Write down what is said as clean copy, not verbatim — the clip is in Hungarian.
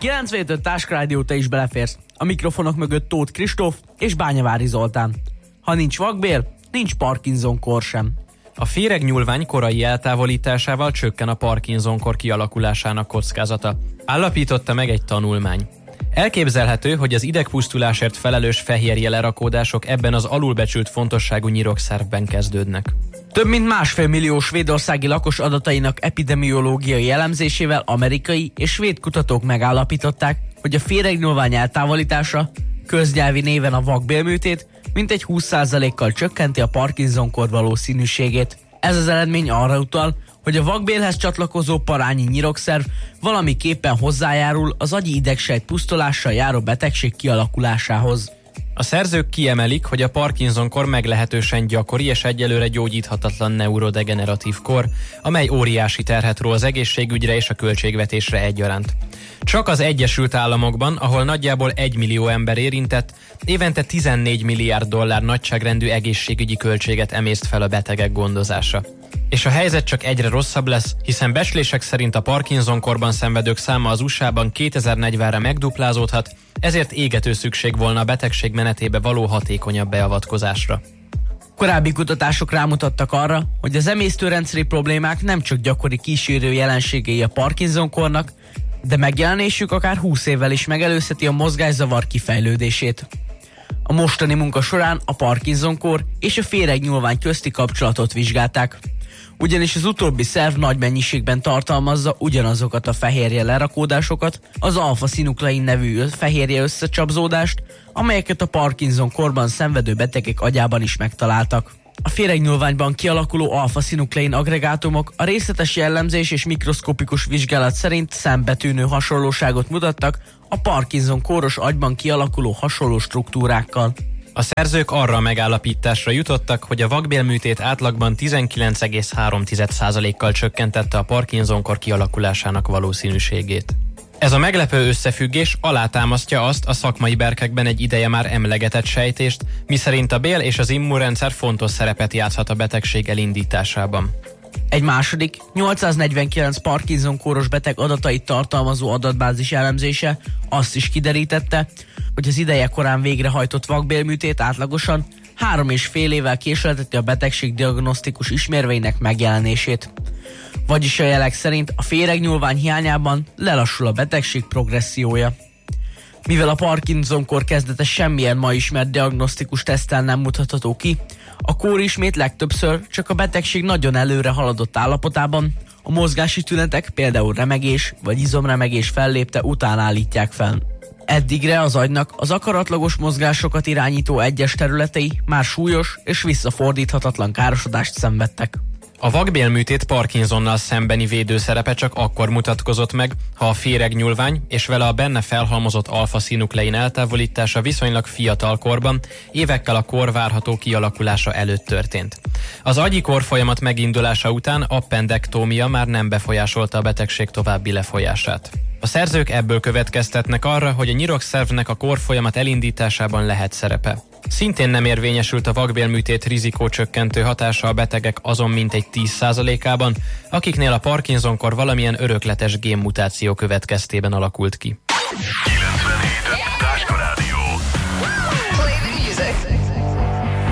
97.5 Táskrádió, te is beleférsz. A mikrofonok mögött Tóth Kristóf és Bányavári Zoltán. Ha nincs vakbél, nincs Parkinson-kor sem. A féregnyúlvány korai eltávolításával csökken a Parkinson-kor kialakulásának kockázata. Állapította meg egy tanulmány. Elképzelhető, hogy az idegpusztulásért felelős fehérje lerakódások ebben az alulbecsült fontosságú nyirokszervben kezdődnek. Több mint 1,5 millió svédországi lakos adatainak epidemiológiai elemzésével amerikai és svéd kutatók megállapították, hogy a féregnyúlvány eltávolítása, köznyelvi néven a vakbélműtét, mintegy 20%-kal csökkenti a Parkinson-kor valószínűségét. Ez az eredmény arra utal, hogy a vakbélhez csatlakozó parányi nyirokszerv valamiképpen hozzájárul az agyi idegsejt pusztulással járó betegség kialakulásához. A szerzők kiemelik, hogy a Parkinson-kor meglehetősen gyakori és egyelőre gyógyíthatatlan neurodegeneratív kor, amely óriási terhet ró az egészségügyre és a költségvetésre egyaránt. Csak az Egyesült Államokban, ahol nagyjából 1 millió ember érintett, évente 14 milliárd dollár nagyságrendű egészségügyi költséget emészt fel a betegek gondozása. És a helyzet csak egyre rosszabb lesz, hiszen becslések szerint a Parkinson-korban szenvedők száma az USA-ban 2040-re megduplázódhat, ezért égető szükség volna a betegség menetébe való hatékonyabb beavatkozásra. Korábbi kutatások rámutattak arra, hogy az emésztőrendszeri problémák nem csak gyakori kísérő jelenségei a Parkinson-kornak, de megjelenésük akár 20 évvel is megelőzheti a mozgászavar kifejlődését. A mostani munka során a Parkinson-kor és a féregnyúlvány közti kapcsolatot vizsgálták. Ugyanis az utóbbi szerv nagy mennyiségben tartalmazza ugyanazokat a fehérje lerakódásokat, az alfa-szinuklein nevű fehérje összecsapzódást, amelyeket a Parkinson-korban szenvedő betegek agyában is megtaláltak. A féregnyúlványban kialakuló alfa-szinuklein aggregátumok a részletes jellemzés és mikroszkopikus vizsgálat szerint szembetűnő hasonlóságot mutattak a Parkinson-kóros agyban kialakuló hasonló struktúrákkal. A szerzők arra a megállapításra jutottak, hogy a vakbélműtét átlagban 19,3%-kal csökkentette a Parkinson-kor kialakulásának valószínűségét. Ez a meglepő összefüggés alátámasztja azt a szakmai berkekben egy ideje már emlegetett sejtést, miszerint a bél és az immunrendszer fontos szerepet játszhat a betegség elindításában. Egy második, 849 Parkinson-kóros beteg adatait tartalmazó adatbázis elemzése azt is kiderítette, hogy az ideje korán végrehajtott vakbélműtét átlagosan 3,5 évvel késlelteti a betegség diagnosztikus ismérveinek megjelenését. Vagyis a jelek szerint a féregnyúlvány hiányában lelassul a betegség progressziója. Mivel a Parkinson-kor kezdete semmilyen ma ismert diagnosztikus teszttel nem mutatható ki, a kórismét legtöbbször csak a betegség nagyon előre haladott állapotában, a mozgási tünetek, például remegés vagy izomremegés fellépte után állítják fel. Eddigre az agynak az akaratlagos mozgásokat irányító egyes területei már súlyos és visszafordíthatatlan károsodást szenvedtek. A vakbélműtét Parkinsonnal szembeni védőszerepe csak akkor mutatkozott meg, ha a féregnyúlvány és vele a benne felhalmozott alfa-szinuklein eltávolítása viszonylag fiatal korban, évekkel a kor várható kialakulása előtt történt. Az agyi korfolyamat megindulása után appendektómia már nem befolyásolta a betegség további lefolyását. A szerzők ebből következtetnek arra, hogy a nyirokszervnek a korfolyamat elindításában lehet szerepe. Szintén nem érvényesült a vakbélműtét rizikócsökkentő hatása a betegek azon mintegy 10%-ában, akiknél a Parkinson-kor valamilyen örökletes génmutáció következtében alakult ki.